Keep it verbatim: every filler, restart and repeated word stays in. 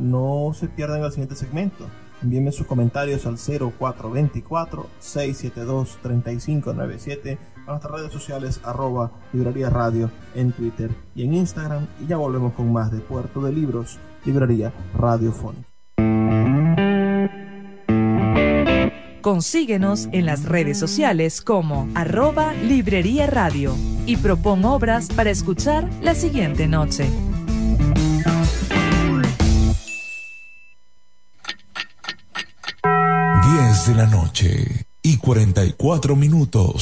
no se pierdan el siguiente segmento. Envíenme sus comentarios al cero cuatro dos cuatro, seis siete dos, tres cinco nueve siete a nuestras redes sociales arroba Librería Radio en Twitter y en Instagram. Y ya volvemos con más de Puerto de Libros, Librería Radiofónica. Consíguenos en las redes sociales como arroba Librería Radio y propon obras para escuchar la siguiente noche. diez de la noche y cuarenta y cuatro minutos.